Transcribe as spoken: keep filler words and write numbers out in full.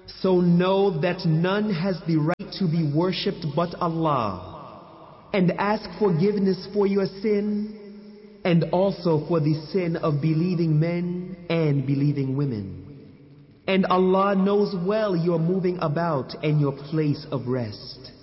So know that none has the right to be worshipped but Allah, and ask forgiveness for your sin, and also for the sin of believing men and believing women. And Allah knows well your moving about and your place of rest.